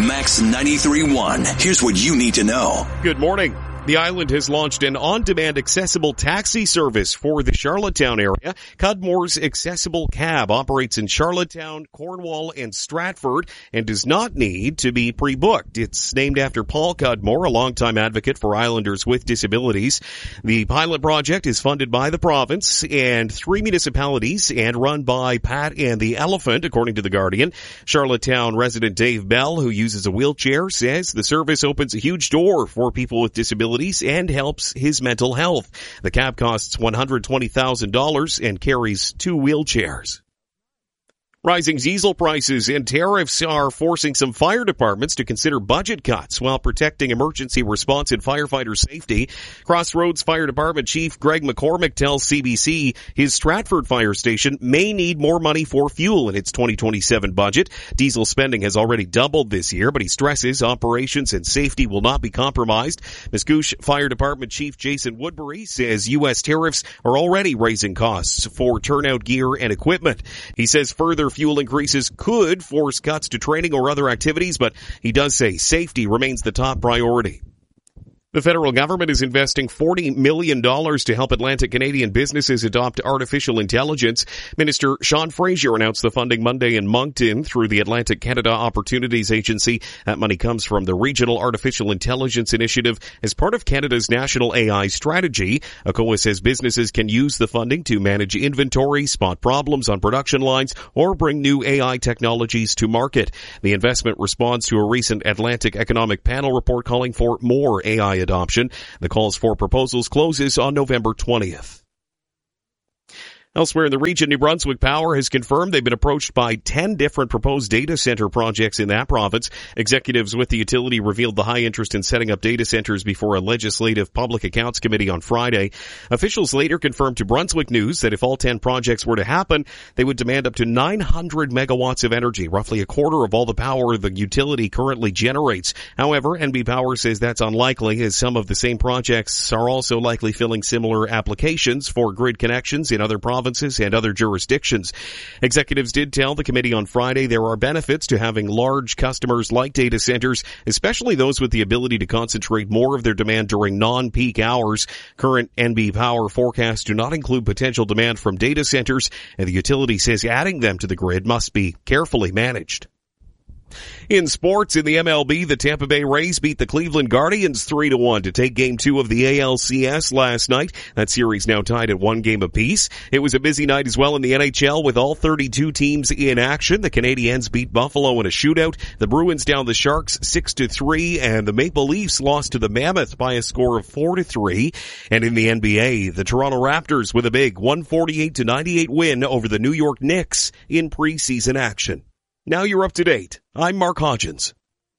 Max 93.1. Here's what you need to know. Good morning. The island has launched an on-demand accessible taxi service for the Charlottetown area. Cudmore's Accessible Cab operates in Charlottetown, Cornwall, and Stratford and does not need to be pre-booked. It's named after Paul Cudmore, a longtime advocate for islanders with disabilities. The pilot project is funded by the province and 3 municipalities and run by Pat and the Elephant, according to The Guardian. Charlottetown resident Dave Bell, who uses a wheelchair, says the service opens a huge door for people with disabilities and helps his mental health. The cab costs $120,000 and carries 2 wheelchairs. Rising diesel prices and tariffs are forcing some fire departments to consider budget cuts while protecting emergency response and firefighter safety. Crossroads Fire Department Chief Greg McCormick tells CBC his Stratford fire station may need more money for fuel in its 2027 budget. Diesel spending has already doubled this year, but he stresses operations and safety will not be compromised. Mascouche Fire Department Chief Jason Woodbury says U.S. tariffs are already raising costs for turnout gear and equipment. He says further fuel increases could force cuts to training or other activities, but he does say safety remains the top priority. The federal government is investing $40 million to help Atlantic Canadian businesses adopt artificial intelligence. Minister Sean Fraser announced the funding Monday in Moncton through the Atlantic Canada Opportunities Agency. That money comes from the Regional Artificial Intelligence Initiative as part of Canada's national AI strategy. ACOA says businesses can use the funding to manage inventory, spot problems on production lines, or bring new AI technologies to market. The investment responds to a recent Atlantic Economic Panel report calling for more AI adoption. The calls for proposals closes on November 20th. Elsewhere in the region, New Brunswick Power has confirmed they've been approached by 10 different proposed data center projects in that province. Executives with the utility revealed the high interest in setting up data centers before a legislative public accounts committee on Friday. Officials later confirmed to Brunswick News that if all 10 projects were to happen, they would demand up to 900 megawatts of energy, roughly a quarter of all the power the utility currently generates. However, NB Power says that's unlikely, as some of the same projects are also likely filling similar applications for grid connections in other provinces and other jurisdictions. Executives did tell the committee on Friday there are benefits to having large customers like data centers, especially those with the ability to concentrate more of their demand during non-peak hours. Current NB Power forecasts do not include potential demand from data centers, and the utility says adding them to the grid must be carefully managed. In sports, in the MLB, the Tampa Bay Rays beat the Cleveland Guardians 3-1 to take Game 2 of the ALCS last night. That series now tied at 1 game apiece. It was a busy night as well in the NHL with all 32 teams in action. The Canadiens beat Buffalo in a shootout. The Bruins down the Sharks 6-3, and the Maple Leafs lost to the Mammoth by a score of 4-3. And in the NBA, the Toronto Raptors with a big 148-98 win over the New York Knicks in preseason action. Now you're up to date. I'm Mark Hodgins.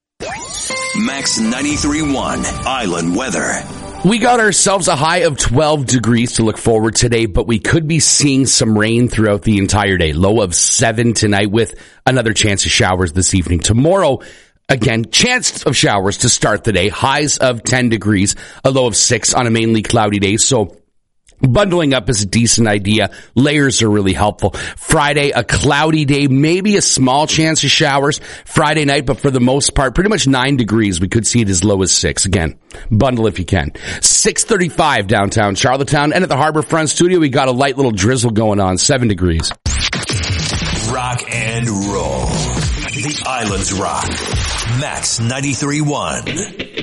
Max 93.1 Island Weather. We got ourselves a high of 12 degrees to look forward today, but we could be seeing some rain throughout the entire day. Low of 7 tonight with another chance of showers this evening. Tomorrow, again, chance of showers to start the day. Highs of 10 degrees, a low of 6 on a mainly cloudy day. So bundling up is a decent idea. Layers are really helpful. Friday, a cloudy day, maybe a small chance of showers Friday night, but for the most part, pretty much 9 degrees. We could see it as low as 6. Again, bundle if you can. 6:35 downtown Charlottetown, and at the Harborfront studio, we got a light little drizzle going on, 7 degrees. Rock and roll. The Islands rock. Max 93.1.